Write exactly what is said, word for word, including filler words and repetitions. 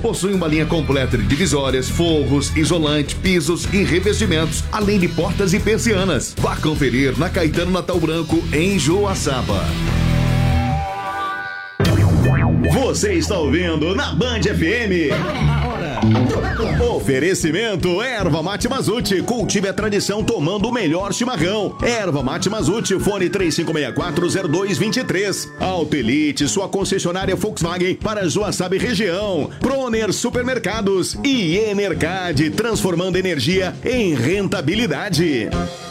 Possui uma linha completa de divisórias, forros, isolante, pisos e revestimentos, além de portas e persianas. Vá conferir na Caetano Natal Branco, em Joaçaba. Você está ouvindo na Band F M. Oferecimento Erva Mate Mazute. Cultive a tradição tomando o melhor chimarrão. Erva Mate Mazute, fone três cinco seis quatro zero dois dois três. Auto Elite, sua concessionária Volkswagen para Joaçaba e região. Proner Supermercados e Enercad, transformando energia em rentabilidade.